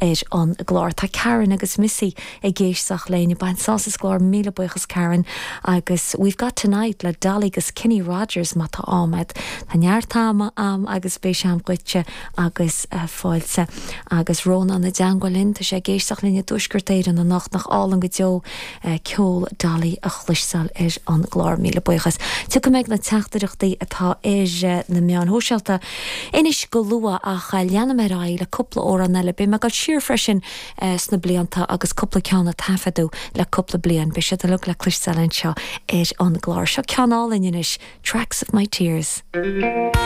an glár tá Karen agus Missy géisteach léine bain sásas glár míle buchas Karen agus we've got tonight le Dolly agus Kenny Rogers má tá ámad tá neartáma agus béis am goite agus fáilse agus Róna na Dangolin tá sé géisteach líne dúsgurtéir an nach álan go deo ceol Dolly a chluissal an glár míle buchas. Tu go meid na teachtarachtaí atá na meán hóseilta inis go lua a chailleanna mar raí le coppla óra neile be me gal siúr freisin sna blianta agus coppla ceanna tafadú le coppla blian be se le cluistealainn seo an glár seo ceanál inis Tracks of My Tears.